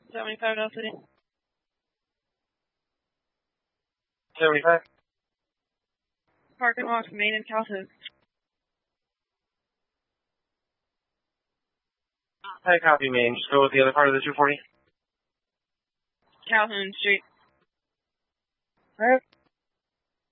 75 Dell City. 75. Parking lots, Main and Calhoun. Hi, copy, Main. Just go with the other part of the 240. Calhoun Street. Alright.